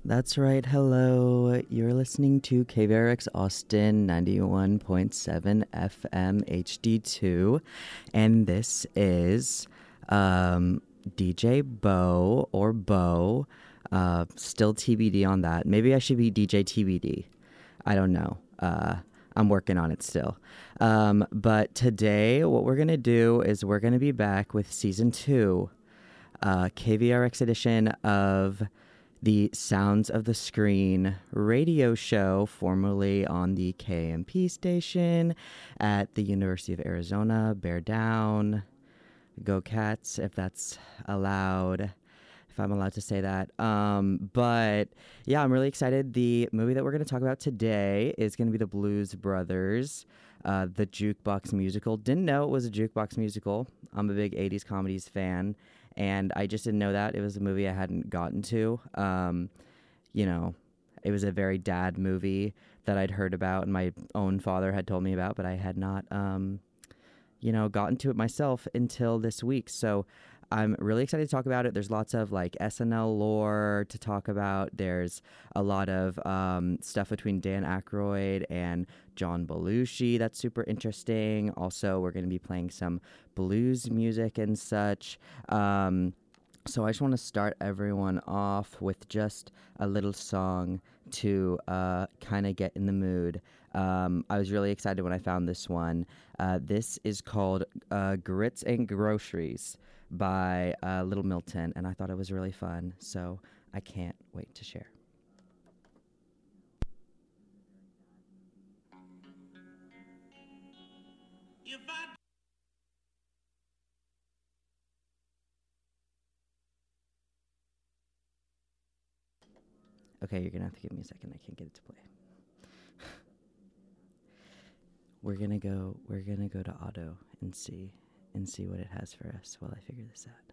That's right. Hello. You're listening to KVRX Austin 91.7 FM HD2. And this is DJ Bo or Bo. Still TBD on that. Maybe I should be DJ TBD. I don't know. I'm working on it still. But today, what we're going to do is we're going to be back with season 2, KVRX edition of the Sounds of the Screen radio show, formerly on the KMP station at the University of Arizona. Bear down. Go Cats, if that's allowed. If I'm allowed to say that. But yeah, I'm really excited. The movie that we're going to talk about today is going to be The Blues Brothers, the jukebox musical. Didn't know it was a jukebox musical. I'm a big 80s comedies fan, and I just didn't know that. It was a movie I hadn't gotten to. It was a very dad movie that I'd heard about and my own father had told me about, but I had not, gotten to it myself until this week. So I'm really excited to talk about it. There's lots of like SNL lore to talk about. There's a lot of stuff between Dan Aykroyd and John Belushi that's super interesting. Also, we're going to be playing some blues music and such. So I just want to start everyone off with just a little song to kind of get in the mood. I was really excited when I found this one. This is called Grits and Groceries by Little Milton, and I thought it was really fun, so I can't wait to share. Okay, you're gonna have to give me a second. I can't get it to play. We're gonna go to Auto and see what it has for us while I figure this out.